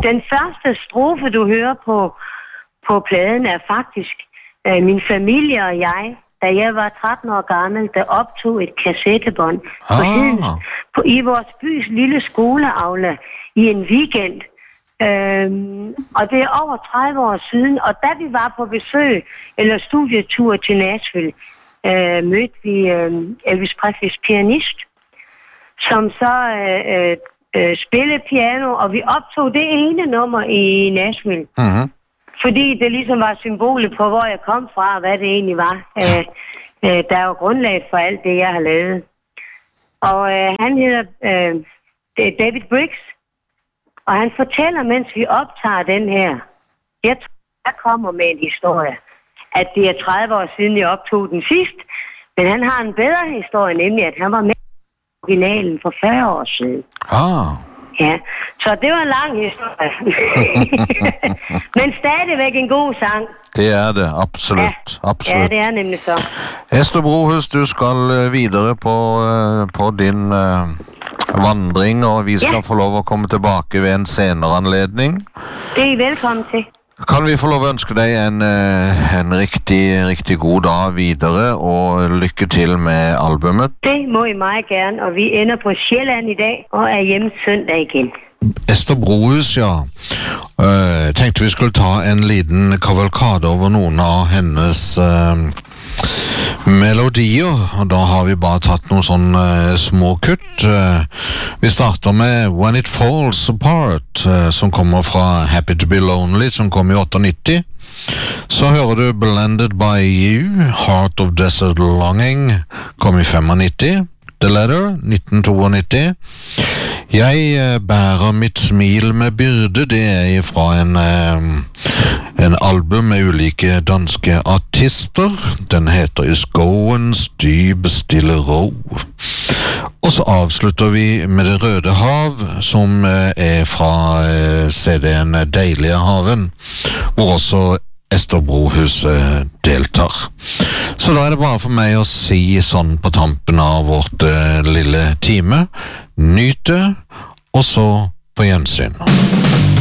Den første strofe, du hører på pladen, er faktisk min familie og jeg, da jeg var 13 år gammel, der optog et kassettebånd i vores bys lille skoleaula i en weekend. Og det er over 30 år siden, og da vi var på besøg, eller studietur til Nashville, mødte vi Elvis Presleys pianist, som så spillede piano, og vi optog det ene nummer i Nashville. Fordi det ligesom var symbolet på, hvor jeg kom fra, og hvad det egentlig var. Der er jo grundlag for alt det, jeg har lavet. Og han hedder David Briggs, og han fortæller, mens vi optager den her, jeg kommer med en historie, at det er 30 år siden, jeg optog den sidst, men han har en bedre historie, nemlig at han var med i originalen for 40 år siden. Ja, så det var en lang historie. Men stadigvæk en god sang. Det er det, absolut. Ja, det er nemlig så. Ester Brohus, du skal videre på din vandring, og vi skal få lov at komme tilbake ved en senere anledning. Det er I velkommen til. Kan vi få lov at ønske dig en rigtig god dag videre, og lykke til med albumet? Det må I meget gerne, og vi ender på Sjælland i dag, og er hjemme søndag igen. Ester Brohus, ja. Tenkte vi skulle ta en liten kavalkade over nogle af hendes melodier, og da har vi bare taget nogle sådan små kutt. Vi starter med When It Falls Apart, som kommer fra Happy to Be Lonely, som kom i 98. Så hører du Blended by You, Heart of Desert Longing, kom i 95. The Letter, 1992. Jeg bærer mit smil med byrde, det er fra en album med ulike danske artister. Den heter I Skogens dybe stille ro. Og så afslutter vi med Det røde hav, som er fra CD'en Dejlige haven, hvor også Ester Brohus deltar. Så da er det bare for mig at sige sådan på tampen av vårt lille time. Nyt det, og så på gjensyn.